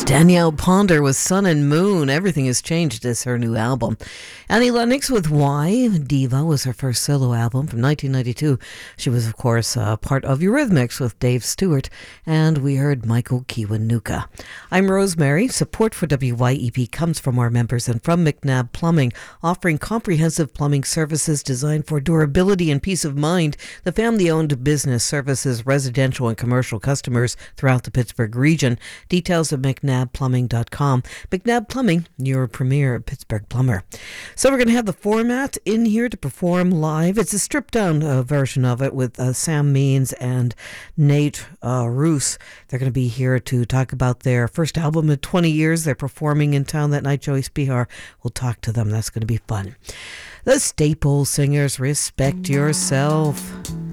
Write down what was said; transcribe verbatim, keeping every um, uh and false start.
Danielle Ponder with Sun and Moon. Everything Has Changed is her new album. Annie Lennox with Why. Diva was her first solo album from nineteen ninety-two. She was, of course, uh, part of Eurythmics with Dave Stewart. And we heard Michael Kiwanuka. I'm Rosemary. Support for W Y E P comes from our members and from McNabb Plumbing, offering comprehensive plumbing services designed for durability and peace of mind. The family-owned business services residential and commercial customers throughout the Pittsburgh region. Details of mcnabb plumbing dot com. McNabb Plumbing, your premier Pittsburgh plumber. So we're going to have the format in here to perform live. It's a stripped-down uh, version of it with uh, Sam Means and Nate uh, Roos. They're going to be here to talk about their first album in twenty years. They're performing in town that night. Joey Spihar will talk to them. That's going to be fun. The Staple Singers, Respect Yourself.